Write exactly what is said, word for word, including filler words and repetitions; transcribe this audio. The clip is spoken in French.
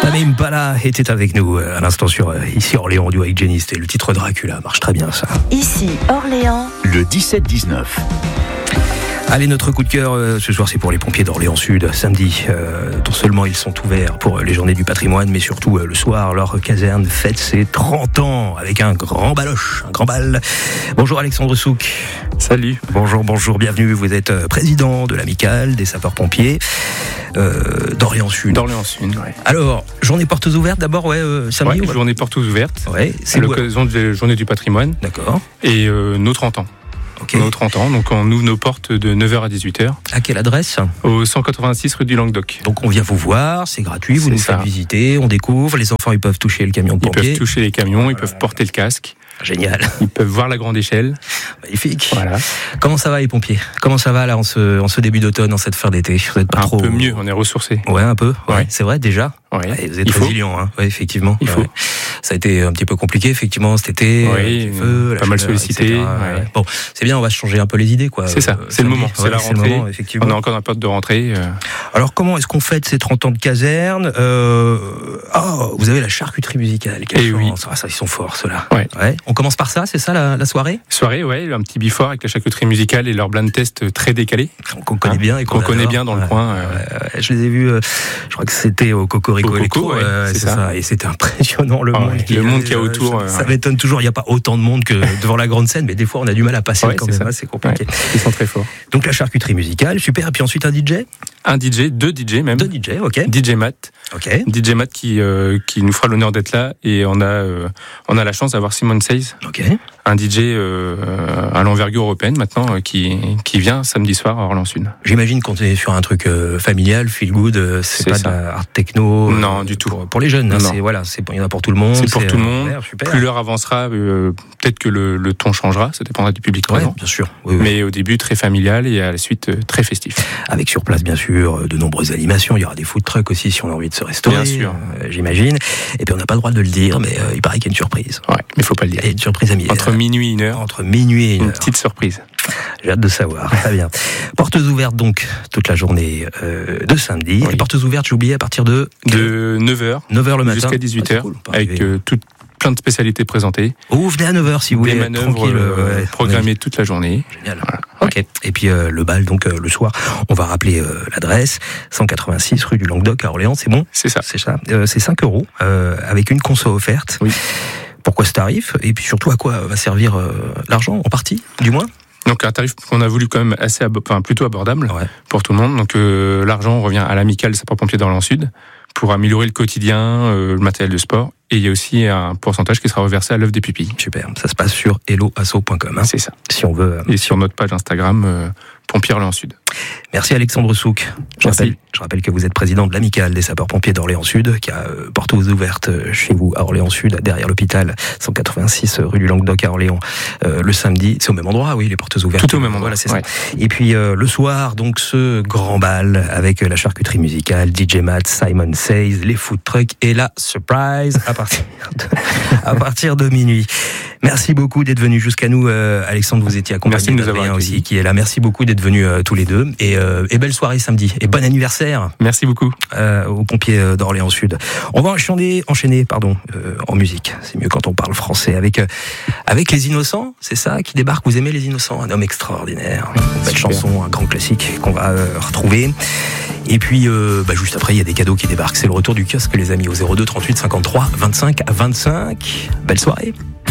Tame Impala était avec nous à l'instant sur Ici Orléans, duo avec Jenny. C'était le titre Dracula, marche très bien ça. Ici Orléans, le dix-sept dix-neuf. Allez, notre coup de cœur euh, ce soir, c'est pour les pompiers d'Orléans Sud. Samedi, euh, non seulement ils sont ouverts pour les journées du patrimoine, mais surtout euh, le soir, leur caserne fête ses trente ans avec un grand baloche, un grand bal. Bonjour Alexandre Souk. Salut. Bonjour, bonjour, bienvenue. Vous êtes euh, président de l'amicale des sapeurs-pompiers euh, d'Orléans Sud. D'Orléans Sud, ouais. Alors, journée portes ouvertes d'abord, ouais, euh, samedi. Ouais, ou... journée portes ouvertes. Ouais, c'est à l'occasion de la journée du patrimoine. D'accord. Et euh, nos trente ans. Okay. Nos trente ans, donc on ouvre nos portes de neuf heures à dix-huit heures. À quelle adresse ? Au cent quatre-vingt-six rue du Languedoc. Donc on vient vous voir, c'est gratuit, vous c'est nous ça. faites visiter, on découvre, les enfants ils peuvent toucher le camion de Ils pompiers. peuvent toucher les camions, ils euh... peuvent porter le casque. Génial. Ils peuvent voir la grande échelle. Magnifique. Voilà. Comment ça va les pompiers ? Comment ça va là en ce, en ce début d'automne, en cette fin d'été ? Vous êtes pas Un trop... peu mieux, on est ressourcés. Ouais, un peu. Ouais, Ouais. c'est vrai déjà. Ouais. Ouais, vous êtes Il faut. résilient, hein. Ouais, effectivement. Il ouais. faut. Ça a été un petit peu compliqué, effectivement, cet été. Oui, euh, feu, pas mal sollicité. Ouais. Ouais. Bon, c'est bien, on va se changer un peu les idées, quoi. C'est ça, Euh, c'est le samedi. moment, c'est Ouais, la le rentrée. moment, effectivement. On est encore dans la porte de rentrée. euh. Alors, comment est-ce qu'on fête ces trente ans de caserne ? euh... Oh, vous avez la charcuterie musicale. Quelle Eh oui. chance. Ah, ça, ils sont forts, ceux-là. Ouais. Ouais. On commence par ça, c'est ça, la, la soirée ? Soirée, ouais, un petit before avec la charcuterie musicale et leur blind test très décalé. Qu'on connaît Hein, bien et qu'on, qu'on connaît adore. bien dans le Ouais, coin. ouais, euh. ouais. Je les ai vus, euh, je crois que c'était au Cocorico Au Coco, Electro, ouais, euh, c'est c'est ça. ça. Et c'était impressionnant le Ah monde ouais, qu'il le y monde avait, qu'il y a euh, autour, Ça, euh, ça ouais. m'étonne toujours, il n'y a pas autant de monde que devant la grande scène, mais des fois on a du mal à passer Ouais, quand c'est même, ça. c'est compliqué. Ouais, ils sont très forts. Donc la charcuterie musicale, super, et puis ensuite un D J ? Un D J, deux D J même. Deux D J, ok. D J Matt. Ok. D J Matt qui, euh, qui nous fera l'honneur d'être là et on a, euh, on a la chance d'avoir Simon Says, Ok. un D J euh, à l'envergure européenne maintenant euh, qui, qui vient samedi soir à Orléans Sud. J'imagine qu'on est sur un truc euh, familial, feel good, euh, c'est, C'est pas ça. de la art techno. euh, Non, du tout. Pour, pour les jeunes, hein, Non. c'est, voilà, c'est, il y en a pour tout le monde. C'est pour tout le monde. euh, super. Plus l'heure avancera, euh, peut-être que le, le ton changera, ça dépendra du public Ouais, présent. bien sûr. Oui, oui. Mais au début très familial et à la suite euh, très festif. Avec sur place, bien sûr, de nombreuses animations. Il y aura des food trucks aussi si on a envie de se restaurer. Bien sûr. euh, j'imagine. Et puis on n'a pas le droit de le dire, mais euh, il paraît qu'il y a une surprise. Ouais, mais faut pas le Il dire. y a une surprise à midi. Entre minuit et une heure, Entre minuit et une une heure. petite surprise. J'ai hâte de savoir. Très bien. Portes ouvertes donc toute la journée euh, de samedi. Oui. Et portes ouvertes, j'ai oublié, à partir de De neuf heures neuf heures le matin. jusqu'à dix-huit heures, Ah, c'est cool, on peut avec arriver. euh, tout, plein de spécialités présentées. Oh, vous venez à neuf heures si vous Des voulez être manœuvres tranquille. euh, ouais. programmées toute la journée. Génial. Voilà. Ok. Et puis euh, le bal donc euh, le soir, on va rappeler euh, l'adresse cent quatre-vingt-six rue du Languedoc à Orléans, c'est bon ? C'est ça. C'est ça. Euh, c'est cinq euros euh, avec une conso offerte. Oui. Pourquoi ce tarif ? Et puis surtout à quoi va servir euh, l'argent en partie, du moins ? Donc un tarif qu'on a voulu quand même assez, abo- enfin plutôt abordable Ouais. pour tout le monde. Donc euh, l'argent revient à l'amicale sapeurs-pompiers d'Orléans Sud pour améliorer le quotidien, euh, le matériel de sport. Et il y a aussi un pourcentage qui sera reversé à l'œuvre des pupilles. Super. Ça se passe sur hello asso point com hein, C'est ça. si on veut. euh, Et sur notre page Instagram, euh, Pompiers Orléans Sud. Merci Alexandre Souk. Je Merci. rappelle, je rappelle que vous êtes président de l'amicale des sapeurs-pompiers d'Orléans Sud, qui a euh, portes ouvertes euh, chez vous à Orléans Sud, derrière l'hôpital, cent quatre-vingt-six rue du Languedoc à Orléans, euh, le samedi. C'est au même endroit, oui, les portes ouvertes. Tout au même endroit. Voilà, c'est Ouais. ça. Et puis euh, le soir, donc ce grand bal avec euh, la charcuterie musicale, D J Matt, Simon Says, les food trucks et la surprise à partir de, à partir de minuit. Merci beaucoup d'être venu jusqu'à nous, euh, Alexandre. Vous étiez accompagné Merci de nous d'Adrien avoir aussi, accueillis. qui est là. Merci beaucoup d'être venus euh, tous les deux. Et, euh, et belle soirée samedi. Et bon anniversaire Merci beaucoup. euh, aux pompiers euh, d'Orléans Sud. On va enchaîner, enchaîner pardon, euh, en musique. C'est mieux quand on parle français. Avec, euh, avec Les Innocents, c'est ça qui débarque. Vous aimez Les Innocents ? Un homme extraordinaire. Une belle Super. chanson, un grand classique qu'on va euh, retrouver. Et puis, euh, bah, juste après, il y a des cadeaux qui débarquent. C'est le retour du kiosque, les amis, au zéro deux trente-huit cinquante-trois vingt-cinq vingt-cinq. Belle soirée.